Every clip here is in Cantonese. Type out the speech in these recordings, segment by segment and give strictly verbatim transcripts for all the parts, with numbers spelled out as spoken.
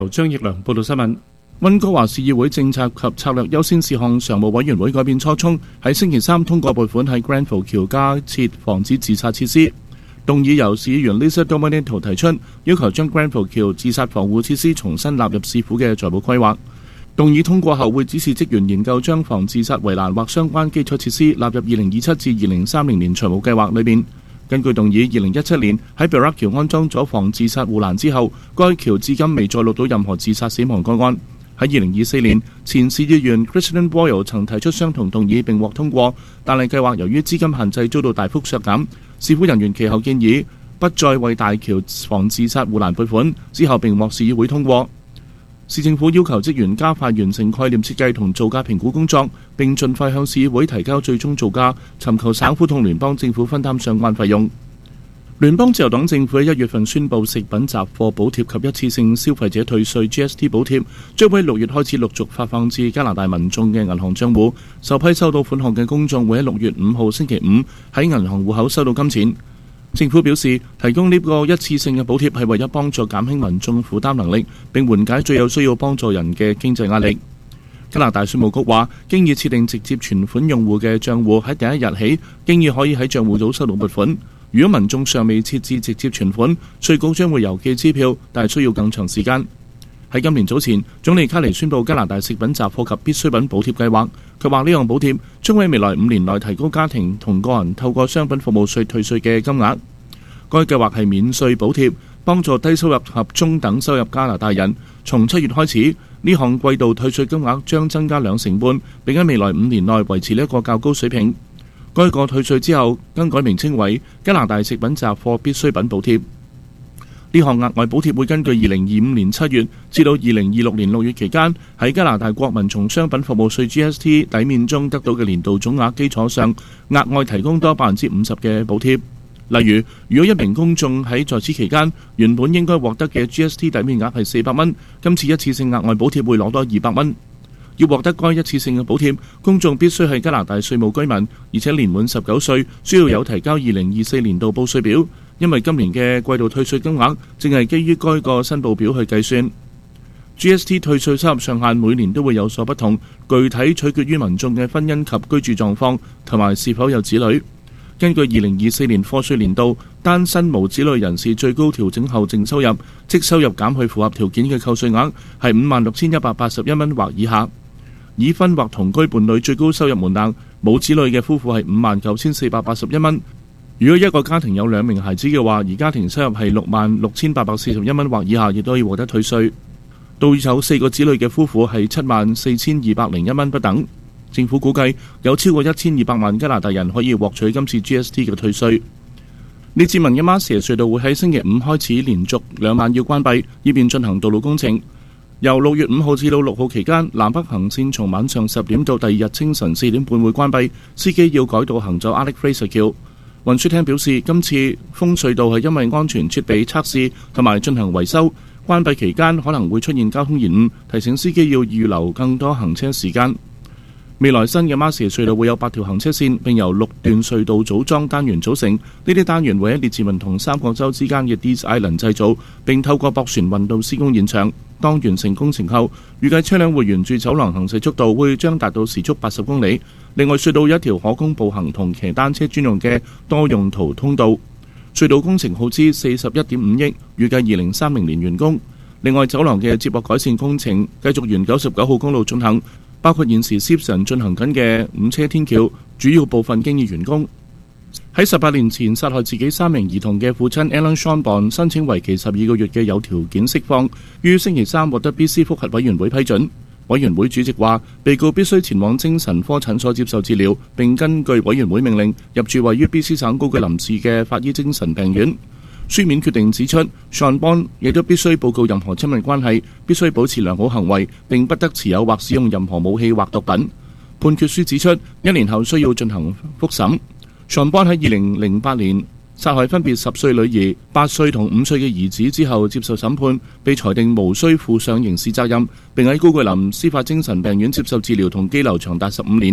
由張奕良報道新聞。溫哥華市議會政策及策略優先事項常務委員會改變初衷，喺星期三通過撥款喺 Grenfell 橋加設防止自殺設施。動議由市議員 Lisa Dominato 提出，要求將 Grenfell 橋自殺防護設施重新納入市府嘅財務規劃。動議通過後會指示職員研究將防自殺圍欄或相關基礎設施納入二零二七至二零三零年財務計劃裏面。根據動議，二零一七年喺 Burrup 橋安裝咗防自殺護欄之後，該橋至今未再錄到任何自殺死亡個案。喺二零二四年，前市議員 Christian Boyle 曾提出相同動議並獲通過，但係計劃由於資金限制遭到大幅削減。市府人員其後建議不再為大橋防自殺護欄撥款，之後並獲市議會通過。市政府要求職員加快完成概念設計同造價評估工作，並盡快向市議會提交最終造價，尋求省府同聯邦政府分擔相關費用。聯邦自由黨政府喺一月份宣布食品雜貨補貼及一次性消費者退稅 G S T 補貼，將會喺六月開始陸續發放至加拿大民眾嘅銀行帳戶。首批收到款項嘅公眾會喺六月五號星期五喺銀行戶口收到金錢。政府表示，提供呢個一次性嘅補貼係為咗幫助減輕民眾負擔能力，並緩解最有需要幫助人嘅經濟壓力。加拿大稅務局話，經已設定直接存款用戶嘅帳戶喺第一日起，經已可以喺帳戶組收到撥款。如果民眾尚未設置直接存款，稅局將會郵寄支票，但係需要更長時間。喺今年早前，總理卡尼宣布加拿大食品雜貨及必需品補貼計劃。佢話呢項補貼將會喺未來五年內提高家庭同個人透過商品服務稅退稅嘅金額。該計劃係免稅補貼，幫助低收入及中等收入加拿大人。從七月開始，呢項季度退稅金額將增加兩成半，並喺未來五年內維持呢一個較高水平。該個退稅之後更改名稱為加拿大食品雜貨必需品補貼。呢項額外補貼會根據二零二五年七月至到二零二六年六月期間喺加拿大國民從商品服務稅 G S T 抵免中得到嘅年度總額基礎上，額外提供多百分之五十嘅補貼。例如，如果一名公眾喺在此期間原本應該獲得嘅 G S T 抵免額係四百蚊，今次一次性額外補貼會攞多二百蚊。要獲得該一次性嘅補貼，公眾必須係加拿大稅務居民，而且年滿十九歲，需要有提交二零二四年度報稅表。因為今年嘅季度退稅金額正係基於該個申報表去計算。G S T 退稅收入上限每年都會有所不同，具體取決於民眾嘅婚姻及居住狀況同埋是否有子女。根據二零二四年課稅年度單身無子女人士最高調整後淨收入，即收入減去符合條件嘅扣稅額係五萬六千一百八十一蚊或以下。已婚或同居伴侶最高收入門檻，冇子女嘅夫婦係五萬九千四百八十一蚊。如果一個家庭有兩名孩子嘅話，而家庭收入係六萬六千八百四十一蚊或以下，亦都可以獲得退稅。到有四個子女嘅夫婦係七萬四千二百零一蚊不等。政府估計有超過一千二百萬加拿大人可以獲取今次 G S T 嘅退稅。列治文嘅馬蛇隧道會喺星期五開始連續兩晚要關閉，以便進行道路工程。由六月五號至到六號期間，南北行線從晚上十點到第二日清晨四點半會關閉，司機要改道行走 Alec Fraser 橋。運輸廳表示，今次封隧道係因為安全設備測試同埋進行維修，關閉期間可能會出現交通延誤，提醒司機要預留更多行車時間。未來新嘅馬蛇隧道會有八條行車線，並由六段隧道組裝單元組成。呢啲單元會喺列治文同三角洲之間嘅 Dease Island 製造，並透過駁船運到施工現場。當完成工程後，預計車輛會沿住走廊行駛速度會將達到時速八十公里。另外，隧道有一條可供步行同騎單車專用嘅多用途通道。隧道工程耗資四十一點五億，預計二零三零年完工。另外，走廊嘅接駁改善工程繼續沿九十九號公路進行，包括現時 Simpson 進行緊嘅五車天橋，主要部分經已完工。喺十八年前殺害自己三名兒童嘅父親 Alan Sean 申請為期十二個月嘅有條件釋放，於星期三獲得 B C 覆核委員會批准。委員會主席話，被告必須前往精神科診所接受治療，並根據委員會命令入住位於 B C 省高句林市嘅法醫精神病院。書面決定指出 Sean Bond 亦都必須報告任何親密關係，必須保持良好行為，並不得持有或使用任何武器或毒品。判決書指出，一年後需要進行復審。Sean Bond 喺二零零八年殺害分別十歲女兒、八歲同五歲嘅兒子之後接受審判，被裁定無需負上刑事責任，並喺高句林司法精神病院接受治療同羈留長達十五年。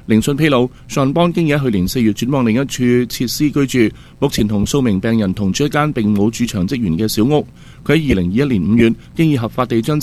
聆訊披露，尚邦經已喺去年四月轉往另一處設施居住，目前同數名病人同住一間並冇駐場職員嘅小屋。佢喺二零二一年五月經已合法地將